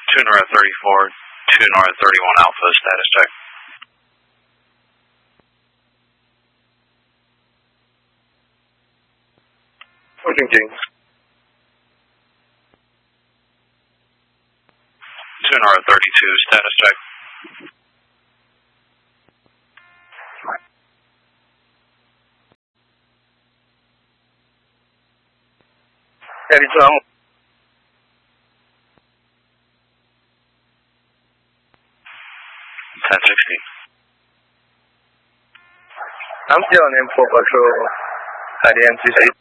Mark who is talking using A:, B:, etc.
A: 2 North 34, 2 North 31 Alpha, status check.
B: Pushing King.
A: 2 North 32, status check.
B: Anytime.
A: 1060.
B: I'm still on M4 patrol at the MCC.